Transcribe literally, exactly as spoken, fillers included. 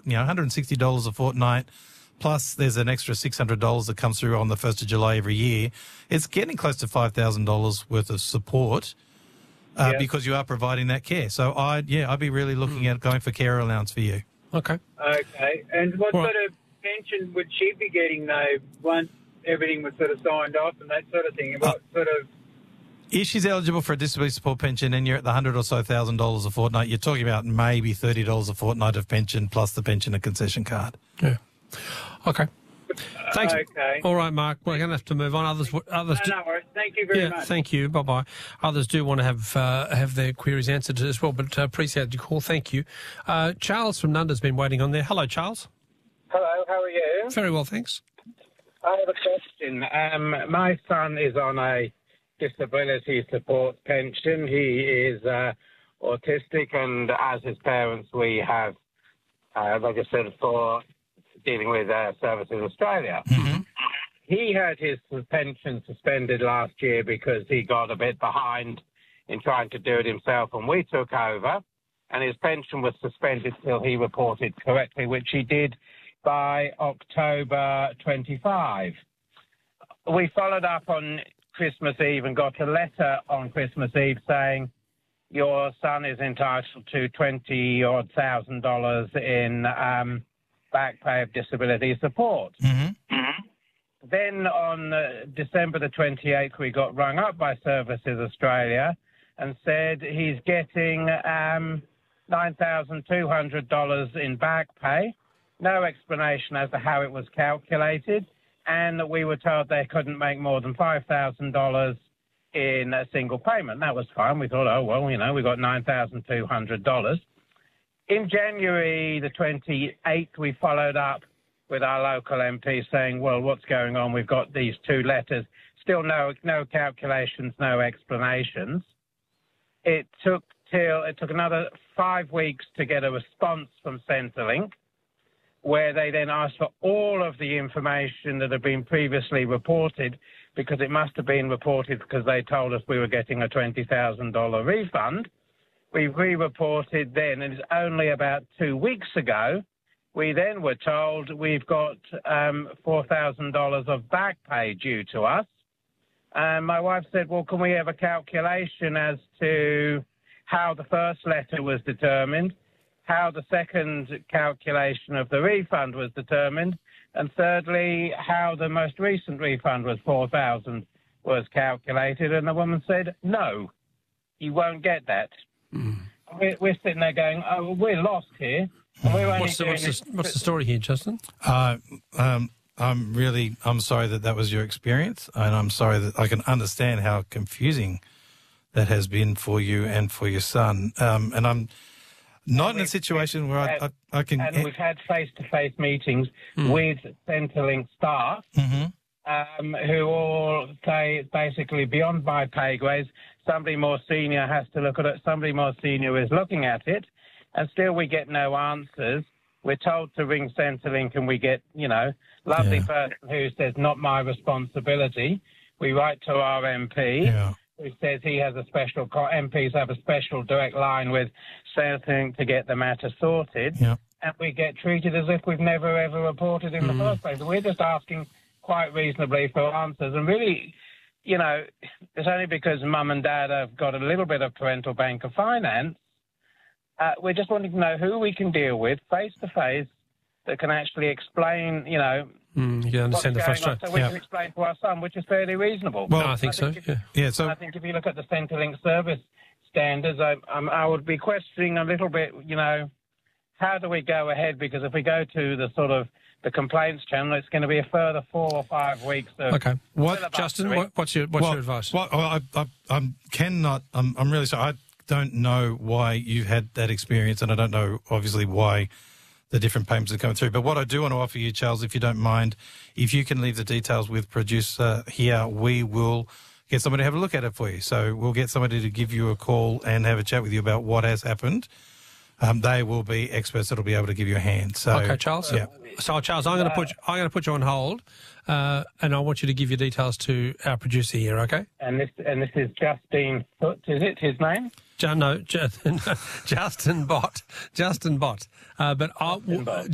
you know, one hundred sixty dollars a fortnight, plus there's an extra six hundred dollars that comes through on the first of July every year. It's getting close to five thousand dollars worth of support uh, yeah. because you are providing that care. So, I yeah, I'd be really looking at going for care allowance for you. Okay. Okay. And what All sort right. of pension would she be getting, though, once everything was sort of signed off and that sort of thing? And what sort of... If she's eligible for a disability support pension and you're at the hundred or so thousand dollars a fortnight, you're talking about maybe thirty dollars a fortnight of pension plus the pension and concession card. Yeah. Okay. Thanks. Okay. All right, Mark. We're going to have to move on. Others, others. No, no worries. Thank you very yeah, much. thank you. Bye bye. Others do want to have uh, have their queries answered as well, but uh, appreciate your call. Thank you. Uh, Charles from Nunda's been waiting on there. Hello, Charles. Hello, how are you? Very well, thanks. I have a question. Um, my son is on a disability support pension. He is uh, autistic, and as his parents, we have uh, registered for dealing with uh, Services Australia. Mm-hmm. He had his pension suspended last year because he got a bit behind in trying to do it himself, and we took over, and his pension was suspended till he reported correctly, which he did by October twenty-fifth. We followed up on Christmas Eve and got a letter on Christmas Eve saying your son is entitled to twenty odd thousand dollars in um, back pay of disability support. Mm-hmm. Then on uh, December the twenty-eighth, we got rung up by Services Australia and said he's getting um, nine thousand two hundred dollars in back pay. No explanation as to how it was calculated, and that we were told they couldn't make more than five thousand dollars in a single payment. That was fine. We thought, oh, well, you know, we got nine thousand two hundred dollars. In January the twenty-eighth, we followed up with our local M P saying, well, what's going on? We've got these two letters. Still no no calculations, no explanations. It took till it took another five weeks to get a response from Centrelink, where they then asked for all of the information that had been previously reported, because it must have been reported because they told us we were getting a twenty thousand dollars refund. We re-reported then, and it's only about two weeks ago, we then were told we've got um, four thousand dollars of back pay due to us. And my wife said, well, can we have a calculation as to how the first letter was determined, how the second calculation of the refund was determined, and thirdly, how the most recent refund was four thousand dollars was calculated. And the woman said, no, you won't get that. Mm. We're, we're sitting there going, oh, we're lost here. And we're only What's the, doing what's, the, it- what's the story here, Justin? Uh, um, I'm really, I'm sorry that that was your experience, and I'm sorry that I can understand how confusing that has been for you and for your son. Um, and I'm not And in a we've- situation where I, had- I, I can... And we've had face-to-face meetings with Centrelink staff Mhm. um, who all say it's basically beyond my pay grades. Somebody more senior has to look at it. Somebody more senior is looking at it. And still we get no answers. We're told to ring Centrelink and we get, you know, lovely Yeah. person who says, not my responsibility. We write to our M P. Yeah. Who says he has a special, M Ps have a special direct line with Centrelink to get the matter sorted. Yeah. And we get treated as if we've never, ever reported in the first place. We're just asking quite reasonably for answers. And really, you know, it's only because mum and dad have got a little bit of parental bank of finance. Uh, we're just wanting to know who we can deal with face-to-face that can actually explain, you know, Mm, you can what's understand the going on, frustration. so we Yeah. can explain to our son, which is fairly reasonable. Well, No, I think so, if- yeah. Yeah, so... I think if you look at the Centrelink service standards, I, um, I would be questioning a little bit, you know, how do we go ahead? Because if we go to the sort of the complaints channel, it's going to be a further four or five weeks of Okay. What, filibuster. Justin, what, what's your what's well, your advice? Well, I, I, I cannot. I'm, I'm really sorry. I don't know why you had that experience, and I don't know, obviously, why the different payments are coming through. But what I do want to offer you, Charles, if you don't mind, if you can leave the details with producer here, we will get somebody to have a look at it for you. So we'll get somebody to give you a call and have a chat with you about what has happened. Um, they will be experts that will be able to give you a hand. So, Okay, Charles. Yeah. So, Charles, I'm going to put you, I'm going to put you on hold, uh, and I want you to give your details to our producer here. Okay? and this and this is Justine Foot, is it his name? Ju- no, Ju- Justin Bott. Justin Bott. Uh, but I, Justin Bott.